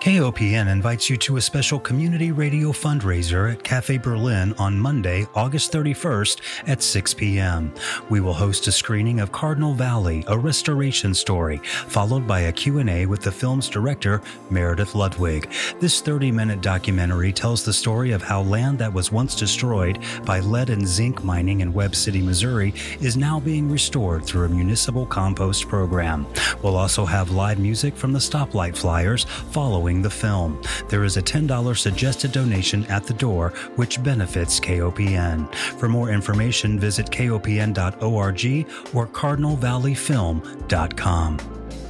KOPN invites you to a special community radio fundraiser at Cafe Berlin on Monday, August 31st at 6 p.m. We will host a screening of Cardinal Valley, a restoration story, followed by a Q&A with the film's director, Meredith Ludwig. This 30-minute documentary tells the story of how land that was once destroyed by lead and zinc mining in Webb City, Missouri, is now being restored through a municipal compost program. We'll also have live music from the Stoplight Flyers following the film. There is a $10 suggested donation at the door, which benefits KOPN. For more information, visit kopn.org or cardinalvalleyfilm.com.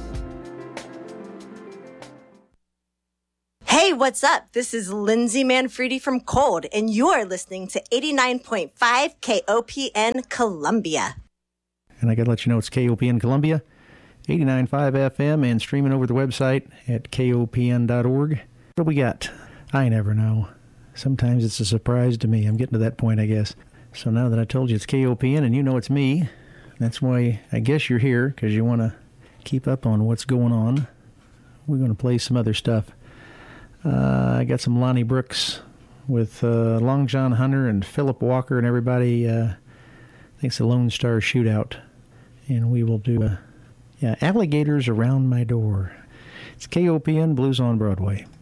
Hey, what's up? This is Lindsay Manfredi from Cold, and you're listening to 89.5 KOPN Columbia. And I got to let you know it's KOPN Columbia, 89.5 FM, and streaming over the website at kopn.org. What do we got? I never know. Sometimes it's a surprise to me. I'm getting to that point, I guess. So now that I told you it's KOPN and you know it's me, that's why I guess you're here, because you want to keep up on what's going on. We're going to play some other stuff. I got some Lonnie Brooks with Long John Hunter and Philip Walker and everybody. I think it's the Lone Star Shootout. And we will do Alligators Around My Door. It's KOPN Blues on Broadway.